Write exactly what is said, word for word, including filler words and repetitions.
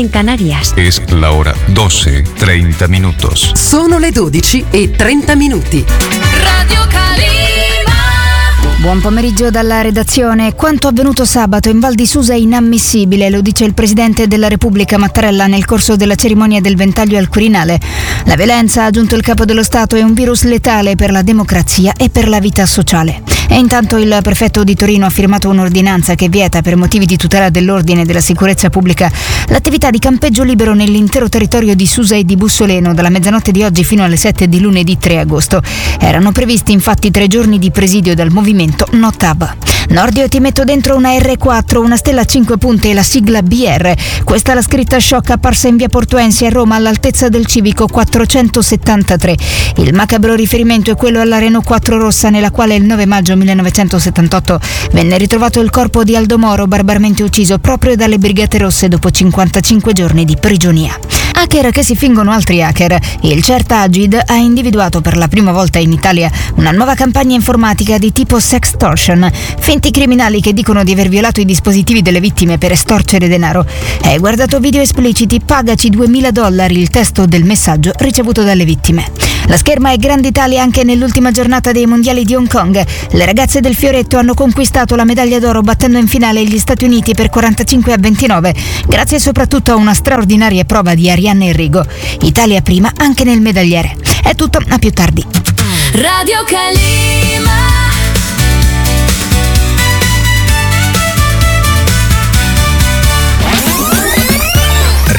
en Canarias. Es la hora doce, treinta minutos. Sono le dodici e trenta minuti. Radio Calima. Buon pomeriggio dalla redazione. Quanto avvenuto sabato in Val di Susa è inammissibile, lo dice il Presidente della Repubblica Mattarella nel corso della cerimonia del ventaglio al Quirinale. La violenza, ha aggiunto il Capo dello Stato, è un virus letale per la democrazia e per la vita sociale. E intanto il prefetto di Torino ha firmato un'ordinanza che vieta, per motivi di tutela dell'ordine e della sicurezza pubblica, l'attività di campeggio libero nell'intero territorio di Susa e di Bussoleno dalla mezzanotte di oggi fino alle sette di lunedì tre agosto. Erano previsti infatti tre giorni di presidio dal movimento No Tab. Nordio, ti metto dentro una erre quattro, una stella a cinque punte e la sigla bi erre. Questa è la scritta shock apparsa in via Portuensi a Roma all'altezza del civico quattrocentosettantatré. Il macabro riferimento è quello alla Renault quattro rossa, nella quale il nove maggio millenovecentosettantotto venne ritrovato il corpo di Aldo Moro, barbarmente ucciso proprio dalle Brigate Rosse dopo cinquantacinque giorni di prigionia. Hacker che si fingono altri hacker. Il CERT-Agid ha individuato per la prima volta in Italia una nuova campagna informatica di tipo sextortion. Finti criminali che dicono di aver violato i dispositivi delle vittime per estorcere denaro. Hai guardato video espliciti? Pagaci duemila dollari, il testo del messaggio ricevuto dalle vittime. La scherma è Grande Italia anche nell'ultima giornata dei mondiali di Hong Kong. Le ragazze del Fioretto hanno conquistato la medaglia d'oro battendo in finale gli Stati Uniti per quarantacinque a ventinove, grazie soprattutto a una straordinaria prova di Arianna Enrico. Italia prima anche nel medagliere. È tutto, a più tardi. Radio Calima.